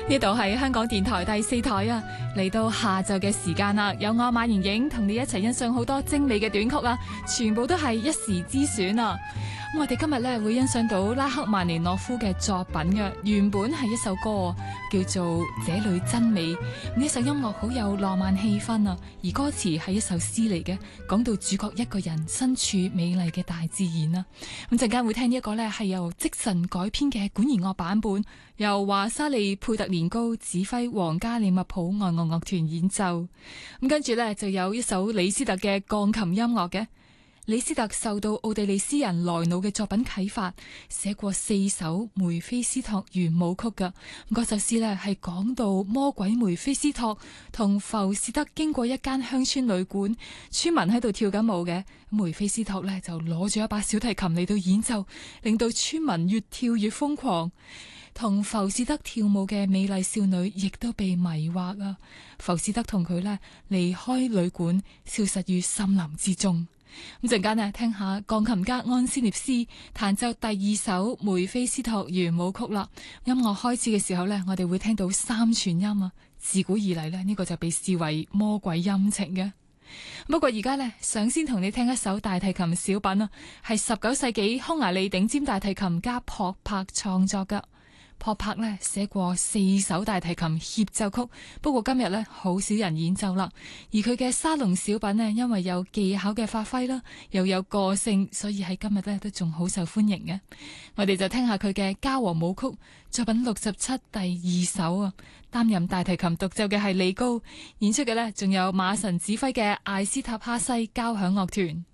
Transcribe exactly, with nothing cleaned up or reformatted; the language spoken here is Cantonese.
呢度係香港電台第四台啊，嚟到下晝嘅時間啦，有我馬盈盈同你一齊欣賞好多精美嘅短曲啊，全部都係一時之選啊！咁我哋今日咧會欣賞到拉赫曼尼諾夫嘅作品嘅，原本係一首歌叫做《這裏真美》，呢首音樂好有浪漫氣氛啊，而歌詞係一首詩嚟嘅，講到主角一個人身處美麗嘅大自然啊。咁陣間會聽呢一個咧係由即神改編嘅管弦樂版本，由華沙利佩特年高指揮皇家利物浦愛樂樂團演奏。咁跟住咧就有一首李斯特嘅鋼琴音樂嘅。李斯特受到奧地利詩人萊努嘅作品啟發，寫過四首梅菲斯托圓舞曲噶。嗰首詩呢係講到魔鬼梅菲斯托同浮士德經過一間鄉村旅館，村民喺度跳緊舞嘅，梅菲斯托呢就攞住一把小提琴嚟到演奏，令到村民越跳越瘋狂。同浮士德跳舞嘅美麗少女亦都被迷惑啊！浮士德同佢呢離開旅館，消失於森林之中。咁陣間呢，聽下鋼琴家安斯涅斯彈奏第二首梅菲斯托圓舞曲啦。音樂開始嘅時候呢，我哋會聽到三串音啊。自古以嚟呢，呢、呢個就被視為魔鬼音程嘅。不過而家呢，想先同你聽一首大提琴小品啊，係十九世紀匈牙利頂尖大提琴家普柏創作噶。普柏呢寫過四首大提琴協奏曲，不過今日呢好少人演奏啦。而佢嘅沙龍小品呢，因為有技巧嘅發揮啦，又有個性，所以喺今日呢都仲好受歡迎嘅。我哋就聽下佢嘅交和舞曲作品六十七第二首啊。擔任大提琴獨奏嘅係利高，演出嘅呢仲有馬神指揮嘅艾斯塔哈西交響樂團。